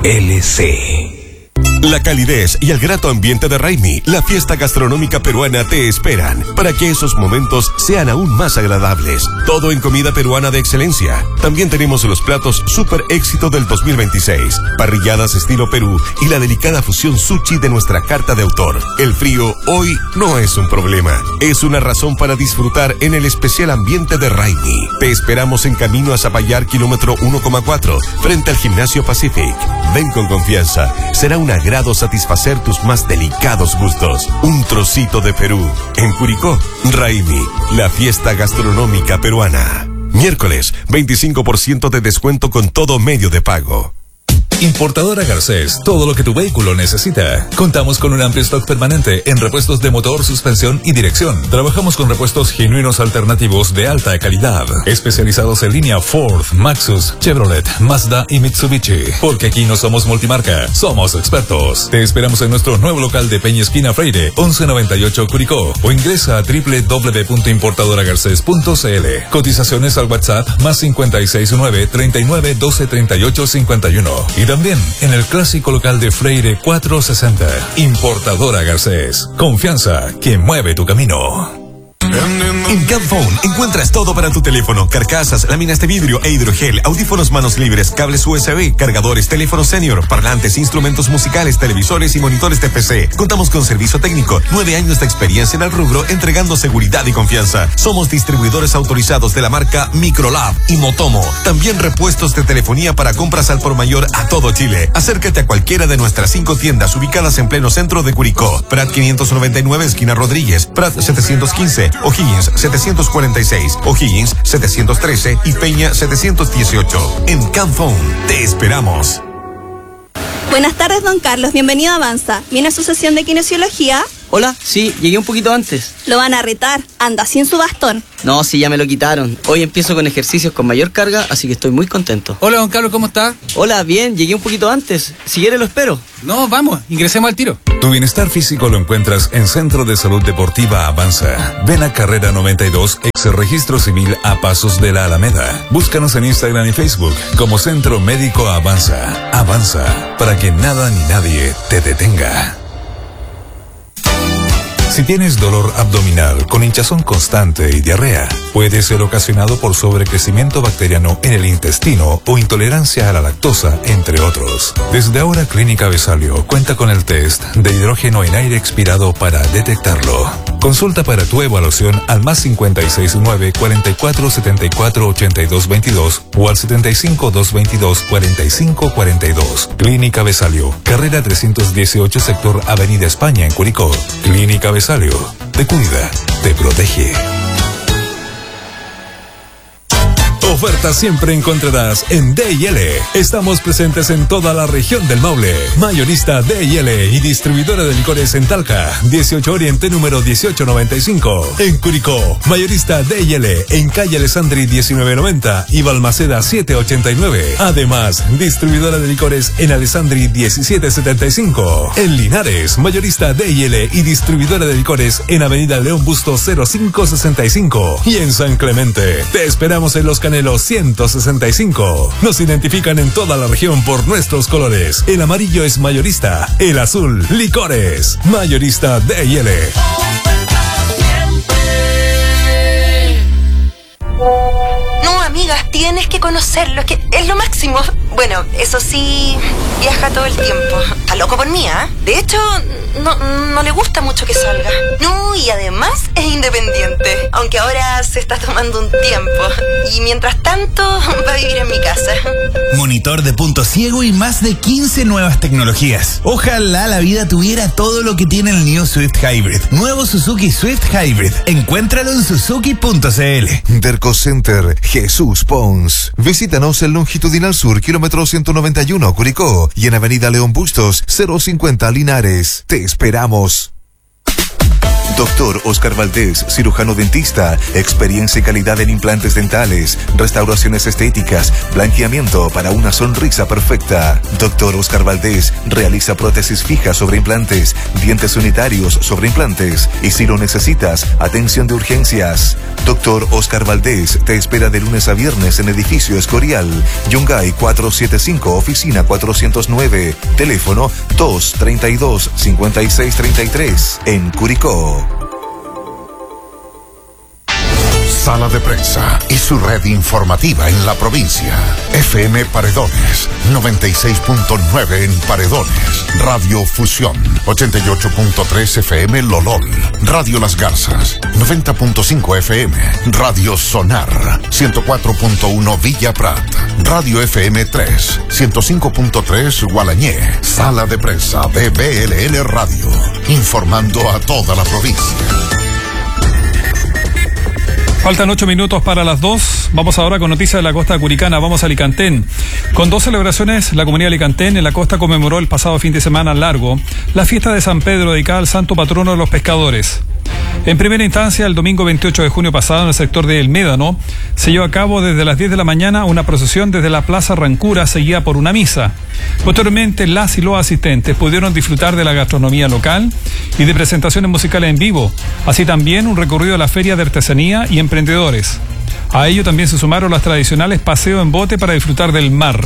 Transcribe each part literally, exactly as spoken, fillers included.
L C. La calidez y el grato ambiente de Raimi, la fiesta gastronómica peruana, te esperan para que esos momentos sean aún más agradables. Todo en comida peruana de excelencia. También tenemos los platos super éxito del dos mil veintiséis, parrilladas estilo Perú y la delicada fusión sushi de nuestra carta de autor. El frío hoy no es un problema, es una razón para disfrutar en el especial ambiente de Raimi. Te esperamos en camino a Zapallar, kilómetro uno coma cuatro, frente al Gimnasio Pacific. Ven con confianza, será un agrado satisfacer tus más delicados gustos. Un trocito de Perú. En Curicó, Raimi, la fiesta gastronómica peruana. Miércoles, veinticinco por ciento de descuento con todo medio de pago. Importadora Garcés, todo lo que tu vehículo necesita. Contamos con un amplio stock permanente en repuestos de motor, suspensión y dirección. Trabajamos con repuestos genuinos alternativos de alta calidad, especializados en línea Ford, Maxus, Chevrolet, Mazda y Mitsubishi. Porque aquí no somos multimarca, somos expertos. Te esperamos en nuestro nuevo local de Peña Esquina Freire, once noventa y ocho Curicó, o ingresa a doble u doble u doble u punto importadora garcés punto c l. Cotizaciones al WhatsApp más cincuenta y seis nueve, treinta y nueve, doce, treinta y ocho, cincuenta y uno. Y también en el clásico local de Freire cuatrocientos sesenta. Importadora Garcés. Confianza que mueve tu camino. En Camphone encuentras todo para tu teléfono: carcasas, láminas de vidrio e hidrogel, audífonos manos libres, cables U S B, cargadores, teléfonos senior, parlantes, instrumentos musicales, televisores y monitores de P C. Contamos con servicio técnico, nueve años de experiencia en el rubro, entregando seguridad y confianza. Somos distribuidores autorizados de la marca Microlab y Motomo. También repuestos de telefonía para compras al por mayor a todo Chile. Acércate a cualquiera de nuestras cinco tiendas ubicadas en pleno centro de Curicó: Prat quinientos noventa y nueve, esquina Rodríguez; Prat setecientos quince, O'Higgins setecientos cuarenta y seis, O'Higgins setecientos trece y Peña setecientos dieciocho. En Camphone te esperamos. Buenas tardes, don Carlos. Bienvenido a Avanza. ¿Viene a su sesión de kinesiología? Hola, sí, llegué un poquito antes. Lo van a retar. Anda sin su bastón. No, sí, ya me lo quitaron. Hoy empiezo con ejercicios con mayor carga, así que estoy muy contento. Hola, don Carlos, ¿cómo está? Hola, bien, llegué un poquito antes. Si quiere lo espero. No, vamos, ingresemos al tiro. Tu bienestar físico lo encuentras en Centro de Salud Deportiva Avanza. Ven a Carrera noventa y dos, ex registro civil a pasos de la Alameda. Búscanos en Instagram y Facebook como Centro Médico Avanza. Avanza, para que nada ni nadie te detenga. Si tienes dolor abdominal con hinchazón constante y diarrea, puede ser ocasionado por sobrecrecimiento bacteriano en el intestino o intolerancia a la lactosa, entre otros. Desde ahora, Clínica Besalio cuenta con el test de hidrógeno en aire expirado para detectarlo. Consulta para tu evaluación al más cincuenta y seis nueve, cuarenta y cuatro, setenta y cuatro, ochenta y dos veintidós o al setenta y cinco, doscientos veintidós, cuarenta y cinco cuarenta y dos. Clínica Besalio, carrera trescientos dieciocho, sector Avenida España en Curicó. Clínica Besalio, te cuida, te protege. Ofertas siempre encontrarás en D y L. Estamos presentes en toda la región del Maule. Mayorista D y L y distribuidora de licores en Talca, dieciocho Oriente, número dieciocho noventa y cinco. En Curicó, mayorista D y L en calle Alessandri diecinueve noventa y Balmaceda siete ochenta y nueve. Además, distribuidora de licores en Alessandri diecisiete setenta y cinco. En Linares, mayorista D y L y distribuidora de licores en Avenida León Bustos cero cinco sesenta y cinco. Y en San Clemente, te esperamos en Los Canelos ciento sesenta y cinco. Nos identifican en toda la región por nuestros colores. El amarillo es mayorista, el azul, licores. Mayorista D y L. No, amigas, tienes que conocerlo, es que es lo máximo. Bueno, eso sí, viaja todo el tiempo. Está loco por mí, ¿eh? De hecho, no, no le gusta mucho que salga. No, y además es independiente. Aunque ahora se está tomando un tiempo. Y mientras tanto, va a vivir en mi casa. Monitor de punto ciego y más de quince nuevas tecnologías. Ojalá la vida tuviera todo lo que tiene el New Swift Hybrid. Nuevo Suzuki Swift Hybrid. Encuéntralo en suzuki punto c l. Derco Center, Jesús Pons. Visítanos en Longitudinal Sur, kilómetro ciento noventa y uno, Curicó, y en Avenida León Bustos, cero cincuenta, Linares. Te esperamos. Doctor Oscar Valdés, cirujano dentista, experiencia y calidad en implantes dentales, restauraciones estéticas, blanqueamiento para una sonrisa perfecta. Doctor Oscar Valdés realiza prótesis fijas sobre implantes, dientes unitarios sobre implantes y si lo necesitas, atención de urgencias. Doctor Oscar Valdés te espera de lunes a viernes en edificio Escorial, Yungay cuatrocientos setenta y cinco, oficina cuatrocientos nueve, teléfono dos treinta y dos, cincuenta y seis treinta y tres, en Curicó. Sala de Prensa y su red informativa en la provincia. F M Paredones, noventa y seis punto nueve en Paredones. Radio Fusión, ochenta y ocho punto tres F M Lolol. Radio Las Garzas, noventa punto cinco F M. Radio Sonar, ciento cuatro punto uno Villa Prat. Radio F M tres, ciento cinco punto tres Gualañé. Sala de Prensa de B L L Radio, informando a toda la provincia. Faltan ocho minutos para las dos. Vamos ahora con noticias de la costa curicana. Vamos a Alicantén. Con dos celebraciones, la comunidad de Alicantén en la costa conmemoró el pasado fin de semana largo la fiesta de San Pedro dedicada al santo patrono de los pescadores. En primera instancia, el domingo veintiocho de junio pasado, en el sector de El Médano, se llevó a cabo desde las diez de la mañana una procesión desde la Plaza Rancura, seguida por una misa. Posteriormente, las y los asistentes pudieron disfrutar de la gastronomía local y de presentaciones musicales en vivo, así también un recorrido a la feria de artesanía y emprendedores. A ello también se sumaron los tradicionales paseos en bote para disfrutar del mar.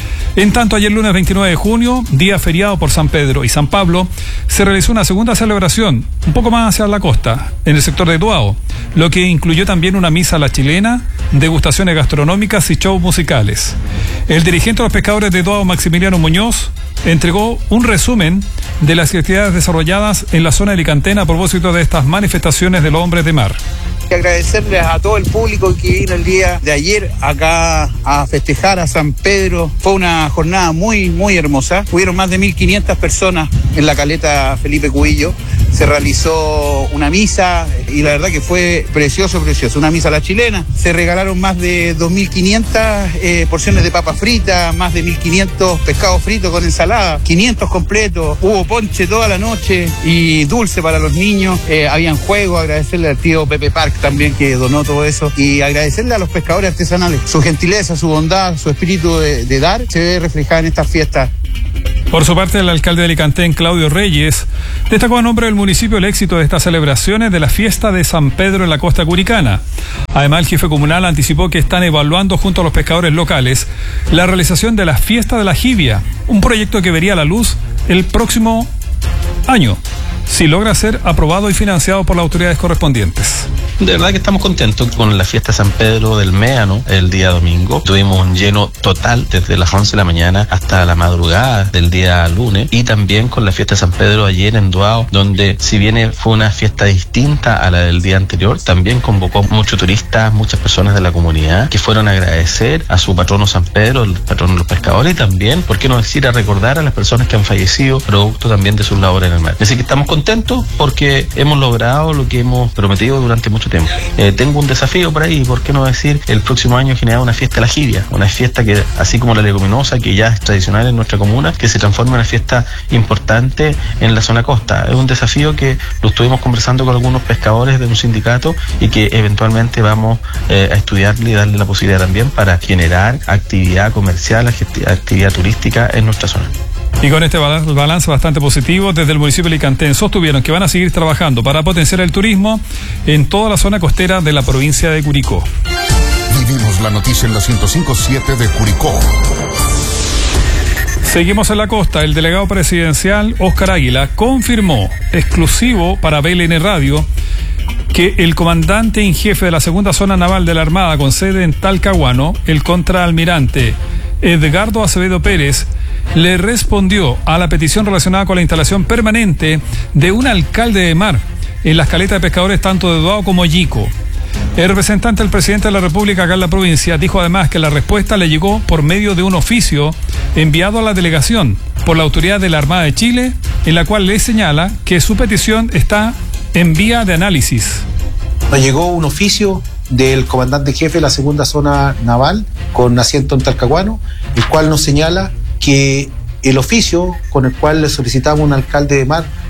En tanto, ayer lunes veintinueve de junio, día feriado por San Pedro y San Pablo, se realizó una segunda celebración, un poco más hacia la costa, en el sector de Duao, lo que incluyó también una misa a la chilena, degustaciones gastronómicas y shows musicales. El dirigente de los pescadores de Duao, Maximiliano Muñoz, entregó un resumen de las actividades desarrolladas en la zona de Alicantén a propósito de estas manifestaciones de los hombres de mar. Agradecerles a todo el público que vino el día de ayer acá a festejar a San Pedro. Fue una jornada muy, muy hermosa. Hubieron más de mil quinientas personas en la caleta Felipe Cubillo. Se realizó una misa y la verdad que fue precioso, precioso. Una misa a la chilena. Se regalaron más de dos mil quinientas eh, porciones de papa frita, más de mil quinientos pescados fritos con ensalada, quinientos completos. Hubo ponche toda la noche y dulce para los niños. Eh, habían juegos. Agradecerle al tío Pepe Park también que donó todo eso y agradecerle a los pescadores artesanales. Su gentileza, su bondad, su espíritu de, de dar se ve reflejada en estas fiestas. Por su parte, el alcalde de Alicantén, Claudio Reyes, destacó a nombre del municipio el éxito de estas celebraciones de la fiesta de San Pedro en la costa curicana. Además, el jefe comunal anticipó que están evaluando junto a los pescadores locales la realización de la fiesta de la jibia, un proyecto que vería la luz el próximo año, si logra ser aprobado y financiado por las autoridades correspondientes. De verdad que estamos contentos con la fiesta de San Pedro del Médano el día domingo. Tuvimos un lleno total desde las once de la mañana hasta la madrugada del día lunes, y también con la fiesta de San Pedro ayer en Duao, donde si bien fue una fiesta distinta a la del día anterior, también convocó muchos turistas, muchas personas de la comunidad que fueron a agradecer a su patrono San Pedro, el patrono de los pescadores, y también, por qué no decir, a recordar a las personas que han fallecido producto también de sus labores en el mar. Así que estamos contentos porque hemos logrado lo que hemos prometido durante mucho tiempo. Eh, tengo un desafío por ahí, ¿por qué no decir? El próximo año generar una fiesta de la jibia, una fiesta que, así como la leguminosa, que ya es tradicional en nuestra comuna, que se transforme en una fiesta importante en la zona costa. Es un desafío que lo estuvimos conversando con algunos pescadores de un sindicato y que eventualmente vamos eh, a estudiarle y darle la posibilidad también para generar actividad comercial, actividad turística en nuestra zona. Y con este balance bastante positivo, desde el municipio de Alicantén sostuvieron que van a seguir trabajando para potenciar el turismo en toda la zona costera de la provincia de Curicó. Vivimos la noticia en la ciento cinco punto siete de Curicó. Seguimos en la costa. El delegado presidencial Óscar Águila confirmó, exclusivo para B L N Radio, que el comandante en jefe de la segunda zona naval de la Armada con sede en Talcahuano, el contraalmirante Edgardo Acevedo Pérez, le respondió a la petición relacionada con la instalación permanente de un alcalde de mar en las caletas de pescadores tanto de Duao como Yico. El representante del presidente de la República acá en la provincia dijo además que la respuesta le llegó por medio de un oficio enviado a la delegación por la autoridad de la Armada de Chile, en la cual le señala que su petición está en vía de análisis. Nos llegó un oficio del comandante jefe de la segunda zona naval con asiento en Talcahuano, el cual nos señala que el oficio con el cual le solicitamos un alcalde de mar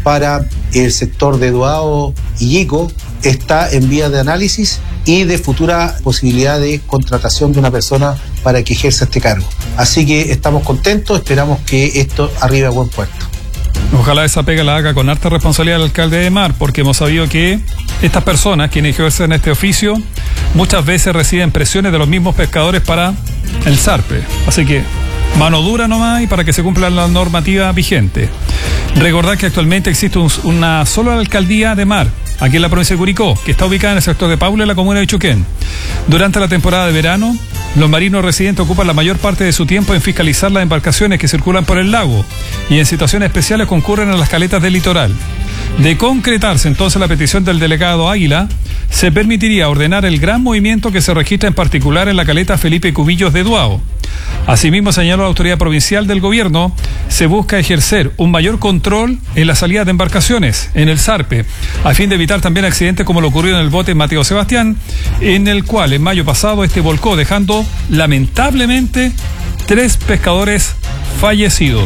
para el sector de Duao y Yico está en vía de análisis y de futura posibilidad de contratación de una persona para que ejerza este cargo. Así que estamos contentos, esperamos que esto arribe a buen puerto. Ojalá esa pega la haga con harta responsabilidad el alcalde de Mar, porque hemos sabido que estas personas, quienes ejercen este oficio, muchas veces reciben presiones de los mismos pescadores para el zarpe. Así que mano dura nomás y para que se cumpla la normativa vigente. Recordad que actualmente existe un, una sola alcaldía de Mar, aquí en la provincia de Curicó, que está ubicada en el sector de Paula, en la comuna de Chuquén. Durante la temporada de verano, los marinos residentes ocupan la mayor parte de su tiempo en fiscalizar las embarcaciones que circulan por el lago y en situaciones especiales concurren a las caletas del litoral. De concretarse entonces la petición del delegado Águila, se permitiría ordenar el gran movimiento que se registra en particular en la caleta Felipe Cubillos de Duao. Asimismo, señaló la autoridad provincial del gobierno, se busca ejercer un mayor control en la salida de embarcaciones, en el zarpe, a fin de evitar también accidentes como lo ocurrió en el bote Mateo Sebastián, en el cual en mayo pasado este volcó, dejando lamentablemente tres pescadores fallecidos.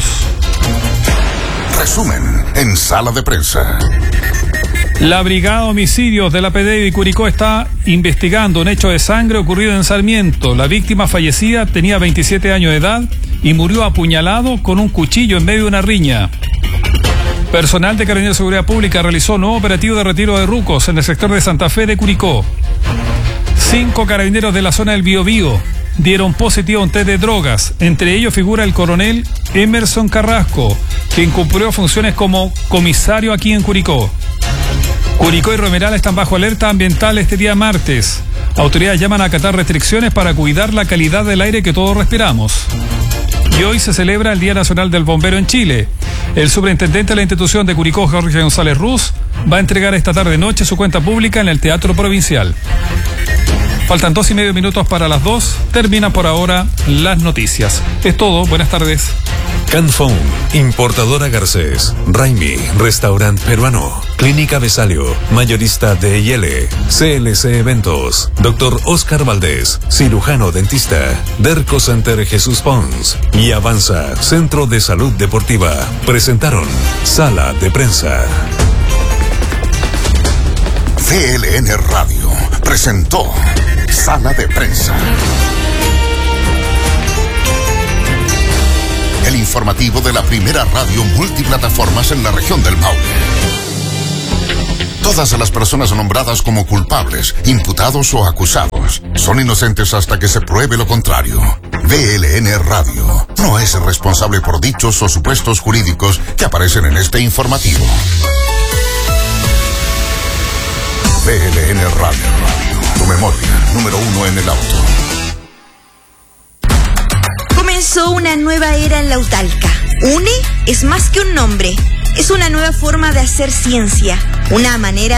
Resumen en Sala de Prensa. La Brigada de Homicidios de la P D I de Curicó está investigando un hecho de sangre ocurrido en Sarmiento. La víctima fallecida tenía veintisiete años de edad y murió apuñalado con un cuchillo en medio de una riña. Personal de Carabineros de Seguridad Pública realizó nuevo operativo de retiro de rucos en el sector de Santa Fe de Curicó. Cinco carabineros de la zona del Biobío dieron positivo a un test de drogas. Entre ellos figura el coronel Emerson Carrasco, quien cumplió funciones como comisario aquí en Curicó. Curicó y Romeral están bajo alerta ambiental este día martes. Autoridades llaman a acatar restricciones para cuidar la calidad del aire que todos respiramos. Y hoy se celebra el Día Nacional del Bombero en Chile. El superintendente de la institución de Curicó, Jorge González Ruz, va a entregar esta tarde-noche su cuenta pública en el Teatro Provincial. Faltan dos y medio minutos para las dos. Terminan por ahora las noticias. Es todo. Buenas tardes. Canfón, importadora Garcés, Raimi, restaurante peruano, Clínica Besalio, mayorista D y L, C L C Eventos, Doctor Oscar Valdés, cirujano dentista, Derco Center Jesús Pons y Avanza, Centro de Salud Deportiva. Presentaron Sala de Prensa. C L N Radio presentó Sala de Prensa. El informativo de la primera radio multiplataformas en la región del Maule. Todas las personas nombradas como culpables, imputados o acusados son inocentes hasta que se pruebe lo contrario. V L N Radio no es responsable por dichos o supuestos jurídicos que aparecen en este informativo. V L N Radio, tu memoria, número uno en el auto. Comenzó una nueva era en Lautalca. UNE es más que un nombre, es una nueva forma de hacer ciencia, una manera